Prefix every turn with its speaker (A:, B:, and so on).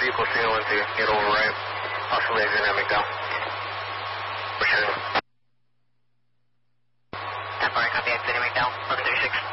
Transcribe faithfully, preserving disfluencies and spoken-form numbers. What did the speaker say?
A: vehicle signaling to get over right. Possibly exit at McDowell. For sure.
B: ten four, copy, exit at McDowell, eleven thirty-six.